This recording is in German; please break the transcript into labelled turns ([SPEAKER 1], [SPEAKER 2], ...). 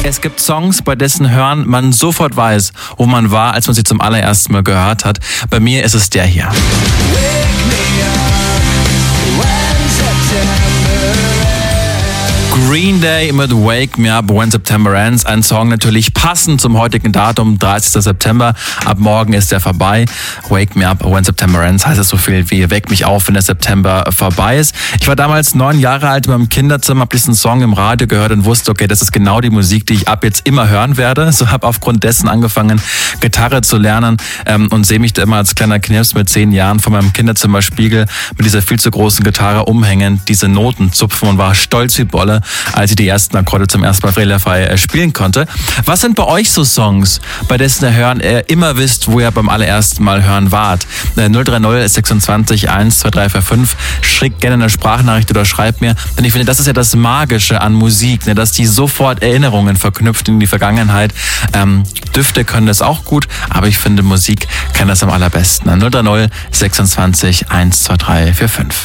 [SPEAKER 1] Es gibt Songs, bei dessen Hören man sofort weiß, wo man war, als man sie zum allerersten Mal gehört hat. Bei mir ist es der hier. Green Day mit Wake Me Up When September Ends. Ein Song natürlich passend zum heutigen Datum, 30. September. Ab morgen ist der vorbei. Wake Me Up When September Ends heißt es so viel wie Weck mich auf, wenn der September vorbei ist. Ich war damals 9 Jahre alt in meinem Kinderzimmer, habe diesen Song im Radio gehört und wusste, okay, das ist genau die Musik, die ich ab jetzt immer hören werde. So habe aufgrund dessen angefangen, Gitarre zu lernen und sehe mich da immer als kleiner Knirps mit 10 Jahren vor meinem Kinderzimmerspiegel mit dieser viel zu großen Gitarre umhängen, diese Noten zupfen und war stolz wie Bolle, als ich die ersten Akkorde zum ersten Mal fehlerfrei spielen konnte. Was sind bei euch so Songs, bei dessen ihr hören immer wisst, wo ihr beim allerersten Mal hören wart? 030 26 1 2 3 4 5. Schickt gerne eine Sprachnachricht oder schreibt mir, denn ich finde, das ist ja das Magische an Musik, dass die sofort Erinnerungen verknüpft in die Vergangenheit. Düfte können das auch gut, aber ich finde, Musik kann das am allerbesten. 030 26 1 2 3 4 5.